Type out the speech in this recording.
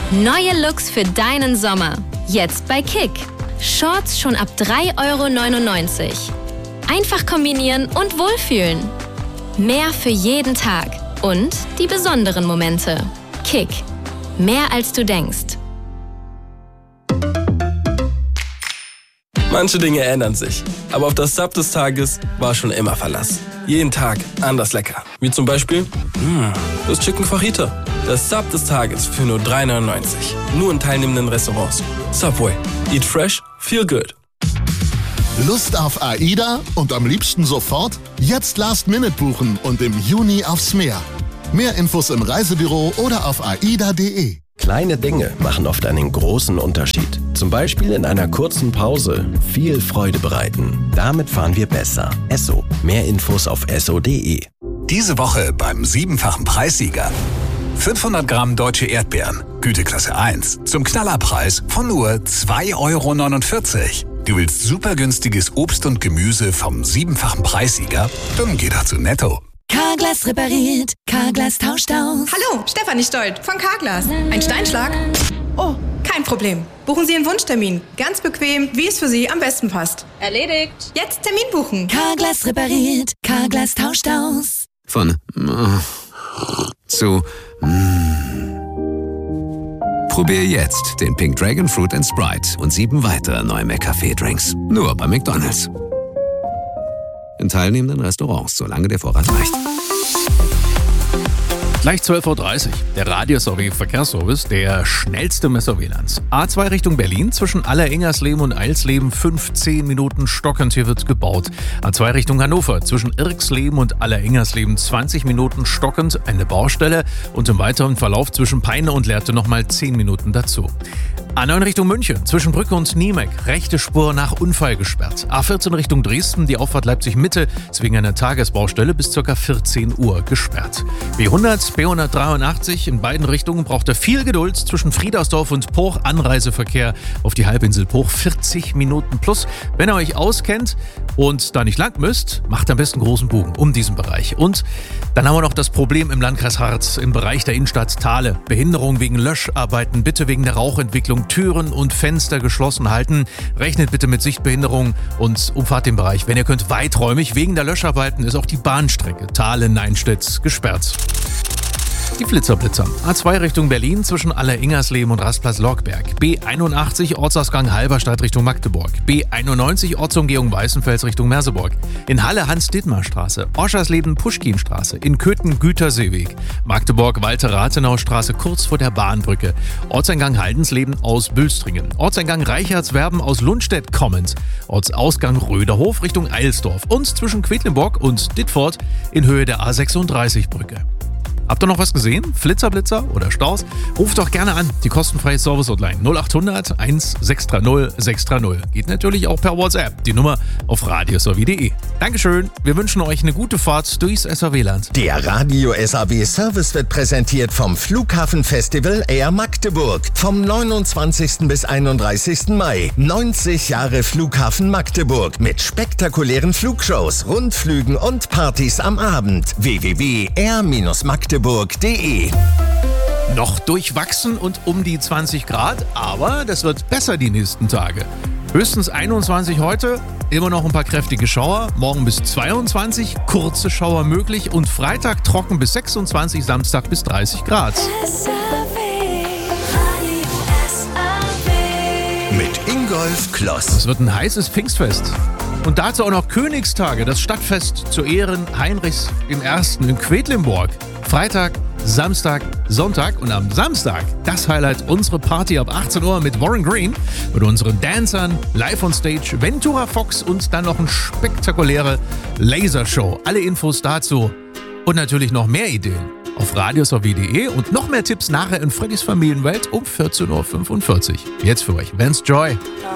Neue Looks für deinen Sommer. Jetzt bei Kick. Shorts schon ab 3,99 €. Einfach kombinieren und wohlfühlen. Mehr für jeden Tag. Und die besonderen Momente. Kick. Mehr als du denkst. Manche Dinge ändern sich, aber auf das Sub des Tages war schon immer Verlass. Jeden Tag anders lecker. Wie zum Beispiel das Chicken Fajita. Das Sub des Tages für nur 3,99 €. Nur in teilnehmenden Restaurants. Subway. Eat fresh, feel good. Lust auf AIDA und am liebsten sofort? Jetzt Last Minute buchen und im Juni aufs Meer. Mehr Infos im Reisebüro oder auf aida.de. Kleine Dinge machen oft einen großen Unterschied. Zum Beispiel in einer kurzen Pause viel Freude bereiten. Damit fahren wir besser. Esso. Mehr Infos auf esso.de. Diese Woche beim 7-fachen Preissieger. 500 Gramm deutsche Erdbeeren, Güteklasse 1, zum Knallerpreis von nur 2,49 €. Du willst super günstiges Obst und Gemüse vom 7-fachen Preissieger? Dann geh doch zu Netto. Carglass repariert, Carglass tauscht aus. Hallo, Stefanie Stolt von Carglass. Ein Steinschlag? Oh, kein Problem. Buchen Sie Ihren Wunschtermin. Ganz bequem, wie es für Sie am besten passt. Erledigt. Jetzt Termin buchen. Carglass repariert, Carglass tauscht aus. Von zu Probier jetzt den Pink Dragon Fruit & Sprite und 7 weitere neue McCafé-Drinks. Nur bei McDonald's. In teilnehmenden Restaurants, solange der Vorrat reicht. Gleich 12:30 Uhr. Der Radio-Verkehrsservice, der schnellste Messer-WLANs. A2 Richtung Berlin, zwischen Aller-Ingersleben und Eilsleben 15 Minuten stockend, hier wird gebaut. A2 Richtung Hannover, zwischen Irksleben und Aller-Ingersleben 20 Minuten stockend, eine Baustelle. Und im weiteren Verlauf zwischen Peine und Lehrte nochmal 10 Minuten dazu. A9 Richtung München, zwischen Brücke und Niemek, rechte Spur nach Unfall gesperrt. A14 Richtung Dresden, die Auffahrt Leipzig-Mitte, ist wegen einer Tagesbaustelle bis ca. 14 Uhr gesperrt. B100, B183 in beiden Richtungen braucht er viel Geduld. Zwischen Friedersdorf und Poch Anreiseverkehr auf die Halbinsel Poch 40 Minuten plus. Wenn ihr euch auskennt und da nicht lang müsst, macht am besten großen Bogen um diesen Bereich. Und dann haben wir noch das Problem im Landkreis Harz, im Bereich der Innenstadt Thale. Behinderung wegen Löscharbeiten, bitte wegen der Rauchentwicklung Türen und Fenster geschlossen halten. Rechnet bitte mit Sichtbehinderung und umfahrt den Bereich. Wenn ihr könnt, weiträumig. Wegen der Löscharbeiten ist auch die Bahnstrecke Thale-Neinstedt gesperrt. Die Blitzerblitzer. A2 Richtung Berlin zwischen Aller-Ingersleben und Rastplatz Lockberg. B81 Ortsausgang Halberstadt Richtung Magdeburg. B91 Ortsumgehung Weißenfels Richtung Merseburg. In Halle Hans-Dittmar-Straße. Oschersleben Puschkinstraße. In Köthen Güterseeweg. Magdeburg Walter-Rathenau-Straße kurz vor der Bahnbrücke. Ortseingang Haldensleben aus Bülstringen. Ortseingang Reichertswerben aus Lundstedt kommend. Ortsausgang Röderhof Richtung Eilsdorf. Und zwischen Quedlinburg und Dittfurt in Höhe der A36-Brücke. Habt ihr noch was gesehen? Flitzer, oder Staus? Ruft doch gerne an. Die kostenfreie Service-Hotline 0800 1630 630. Geht natürlich auch per WhatsApp. Die Nummer auf radiosav.de. Dankeschön. Wir wünschen euch eine gute Fahrt durchs SAW-Land. Der Radio SAW Service wird präsentiert vom Flughafenfestival Air Magdeburg. Vom 29. bis 31. Mai. 90 Jahre Flughafen Magdeburg mit spektakulären Flugshows, Rundflügen und Partys am Abend. www.air-magdeburg.de. Noch durchwachsen und um die 20 Grad, aber das wird besser die nächsten Tage. Höchstens 21 heute, immer noch ein paar kräftige Schauer, morgen bis 22, kurze Schauer möglich und Freitag trocken bis 26, Samstag bis 30 Grad. Mit Ingolf Kloss. Es wird ein heißes Pfingstfest. Und dazu auch noch Königstage, das Stadtfest zu Ehren Heinrichs I. in Quedlinburg. Freitag, Samstag, Sonntag und am Samstag das Highlight, unsere Party ab 18 Uhr mit Warren Green, mit unseren Dancern, live on stage, Ventura Fox und dann noch eine spektakuläre Lasershow. Alle Infos dazu und natürlich noch mehr Ideen auf radiosav.de und noch mehr Tipps nachher in Freddys Familienwelt um 14:45 Uhr. Jetzt für euch Vance Joy.